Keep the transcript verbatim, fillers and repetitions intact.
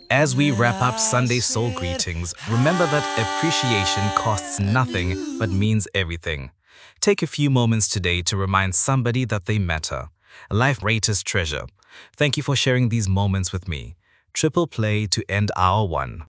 As we wrap up Sunday Soul Greetings, remember that appreciation costs nothing but means everything. Take a few moments today to remind somebody that they matter. Life greatest treasure. Thank you for sharing these moments with me. Triple play to end hour one.